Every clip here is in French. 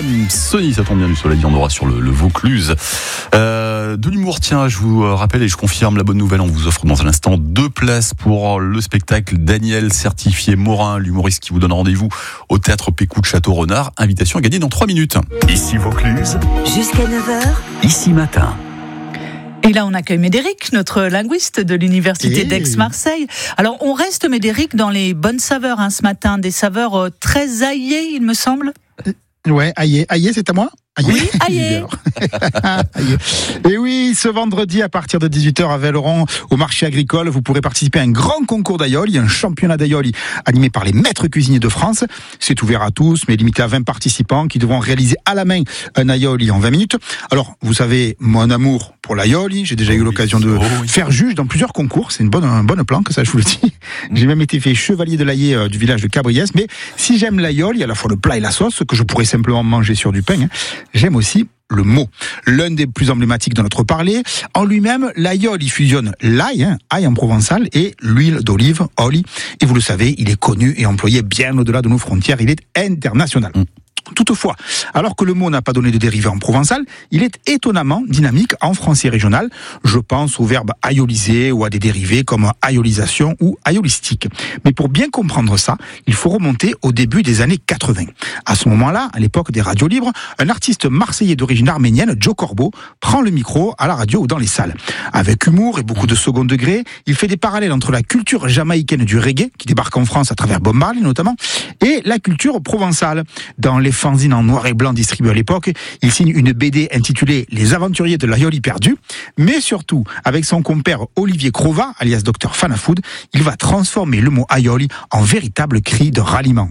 Sony, ça tombe bien, du soleil, il y en aura sur le Vaucluse. De l'humour, tiens, je vous rappelle et je confirme la bonne nouvelle, on vous offre dans un instant 2 places pour le spectacle Daniel certifié Morin, l'humoriste qui vous donne rendez-vous au théâtre Pécou de Château-Renard. Invitation à gagner dans 3 minutes. Ici Vaucluse. Jusqu'à 9h. Ici Matin. Et là, on accueille Médéric, notre linguiste de l'Université d'Aix-Marseille. Alors, on reste, Médéric, dans les bonnes saveurs ce matin, des saveurs très aillées, il me semble. Ouais, aillé, c'est à moi? Oui, aillé. Et oui, ce vendredi à partir de 18h à Velleron, au marché agricole, vous pourrez participer à un grand concours d'aïoli, un championnat d'aïoli animé par les maîtres cuisiniers de France. C'est ouvert à tous, mais limité à 20 participants qui devront réaliser à la main un aïoli en 20 minutes. Alors, vous savez, mon amour pour l'aïoli, j'ai déjà eu l'occasion de faire juge dans plusieurs concours. C'est un bon plan, que ça, je vous le dis. J'ai même été fait chevalier de l'aillé du village de Cabriès. Mais si j'aime l'aïoli, à la fois le plat et la sauce, que je pourrais simplement manger sur du pain, j'aime aussi le mot. L'un des plus emblématiques de notre parler. En lui-même, l'aïoli fusionne l'ail, ail en provençal, et l'huile d'olive, oli. Et vous le savez, il est connu et employé bien au-delà de nos frontières. Il est international. Toutefois, alors que le mot n'a pas donné de dérivé en provençal, il est étonnamment dynamique en français régional. Je pense au verbe aïoliser ou à des dérivés comme aïolisation ou aïolistique. Mais pour bien comprendre ça, il faut remonter au début des années 80. À ce moment-là, à l'époque des radios libres, un artiste marseillais d'origine arménienne, Joe Corbeau, prend le micro à la radio ou dans les salles. Avec humour et beaucoup de second degré, il fait des parallèles entre la culture jamaïcaine du reggae, qui débarque en France à travers Bob Marley notamment, et la culture provençale. Dans les fanzines en noir et blanc distribués à l'époque, il signe une BD intitulée Les Aventuriers de l'aïoli perdu, mais surtout, avec son compère Olivier Crova, alias Dr Fanafood, il va transformer le mot aïoli en véritable cri de ralliement.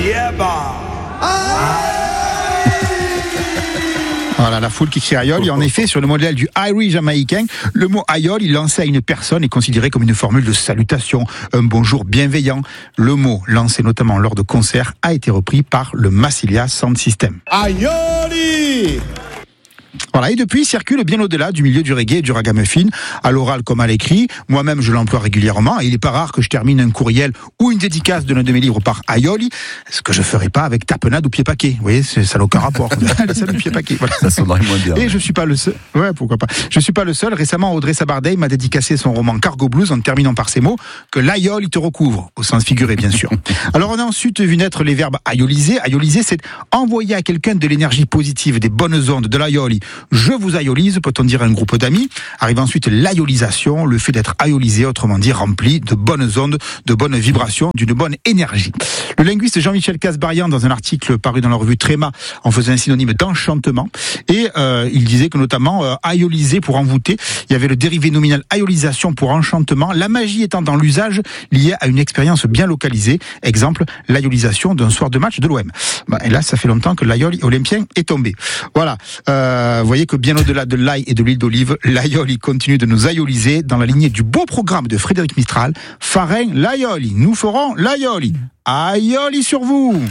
Voilà, la foule qui crie aïoli. En effet, sur le modèle du Irish jamaïcain, le mot aïoli lancé à une personne est considéré comme une formule de salutation, un bonjour bienveillant. Le mot, lancé notamment lors de concerts, a été repris par le Massilia Sound System. Aïoli! Voilà, et depuis, il circule bien au-delà du milieu du reggae et du ragamuffin, à l'oral comme à l'écrit. Moi-même, je l'emploie régulièrement, et il n'est pas rare que je termine un courriel ou une dédicace de l'un de mes livres par aïoli, ce que je ferai pas avec tapenade ou pied paquet. Vous voyez, ça n'a aucun rapport. Salut, pied paquet. Voilà. Ça sonnerait moins bien. Et je suis pas le seul. Ouais, pourquoi pas. Je suis pas le seul. Récemment, Audrey Sabardey m'a dédicacé son roman Cargo Blues en terminant par ces mots, que l'aïoli te recouvre, au sens figuré, bien sûr. Alors, on a ensuite vu naître les verbes aïoliser. Aïoliser, c'est envoyer à quelqu'un de l'énergie positive, des bonnes ondes, de l'aïoli. Je vous aïolise, peut-on dire à un groupe d'amis. Arrive ensuite l'aïolisation, le fait d'être aïolisé, autrement dit rempli de bonnes ondes, de bonnes vibrations, d'une bonne énergie. Le linguiste Jean-Michel Casbarian, dans un article paru dans la revue Tréma, en faisait un synonyme d'enchantement. Et il disait que notamment aïoliser pour envoûter, il y avait le dérivé nominal aïolisation pour enchantement, la magie étant dans l'usage liée à une expérience bien localisée. Exemple, l'aïolisation d'un soir de match de l'OM. Et là, ça fait longtemps que l'aïoli olympien est tombé. Voilà. Vous voyez que bien au-delà de l'ail et de l'huile d'olive, l'aïoli continue de nous aïoliser dans la lignée du beau programme de Frédéric Mistral. Farin l'aïoli, nous ferons l'aïoli. Aïoli sur vous.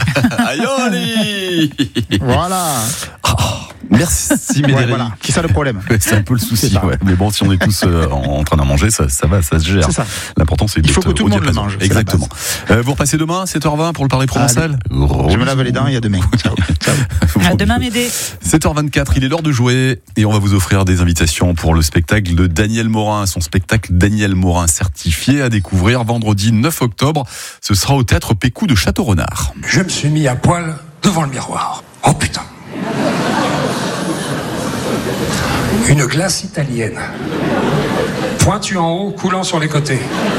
Aïoli. Voilà. Merci Médéric. Ouais, voilà, c'est ça le problème. C'est un peu le souci, ouais. Mais bon, si on est tous en train d'en manger, ça va, ça se gère. C'est ça. L'important, c'est il faut que tout le monde le mange. Exactement. Vous repassez demain, 7h20, pour le parler provençal. Je me lave les dents et à demain. Ciao. À demain, Médé. 7h24, il est l'heure de jouer et on va vous offrir des invitations pour le spectacle de Daniel Morin. Son spectacle Daniel Morin certifié à découvrir vendredi 9 octobre. Ce sera au théâtre Pécou de Château-Renard. Je me suis mis à poil devant le miroir. Oh putain. Une glace italienne. Pointue en haut, coulant sur les côtés.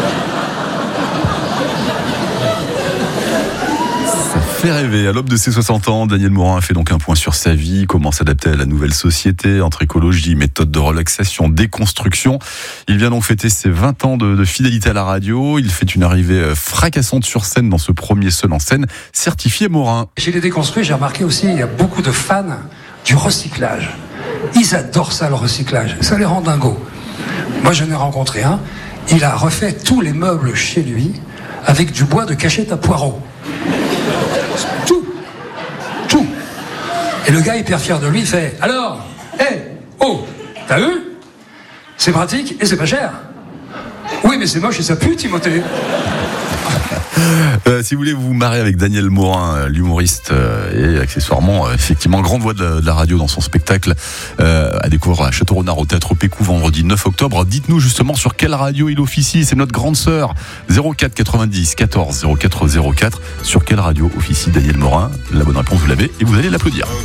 Ça fait rêver. À l'aube de ses 60 ans, Daniel Morin a fait donc un point sur sa vie, comment s'adapter à la nouvelle société, entre écologie, méthode de relaxation, déconstruction. Il vient donc fêter ses 20 ans de fidélité à la radio. Il fait une arrivée fracassante sur scène dans ce premier seul en scène, certifié Morin. Chez les déconstruits, j'ai remarqué aussi, il y a beaucoup de fans du recyclage. Ils adorent ça, le recyclage. Ça les rend dingos. Moi, j'en ai rencontré un. Il a refait tous les meubles chez lui avec du bois de cachette à poireaux. Tout. Et le gars, hyper fier de lui, fait « Alors, t'as vu? C'est pratique et c'est pas cher. Oui, mais c'est moche et ça pue, Timothée. » Si vous voulez vous marrer avec Daniel Morin, l'humoriste et accessoirement effectivement grande voix de la radio dans son spectacle à découvrir à Château-Renard au Théâtre Pécou vendredi 9 octobre. Dites-nous justement sur quelle radio il officie, c'est notre grande sœur. 04 90 14 04 04. Sur quelle radio officie Daniel Morin? La bonne réponse vous l'avez et vous allez l'applaudir.